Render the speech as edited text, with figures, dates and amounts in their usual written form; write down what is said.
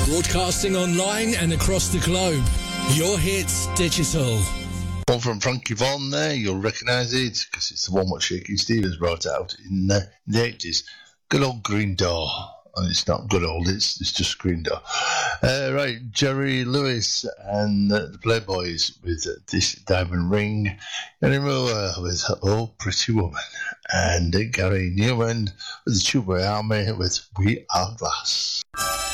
Broadcasting online and across the globe. Your Hits Digital. One from Frankie Vaughan there, you'll recognise it, because it's the one what Shaky Stevens brought out in the 80s. Good old Green Door. And it's not good old, it's just Green Door. Right, Jerry Lewis and the Playboys with This Diamond Ring. Gary Moore with Oh Pretty Woman. And Gary Newman with the Tubeway Army with We Are Glass.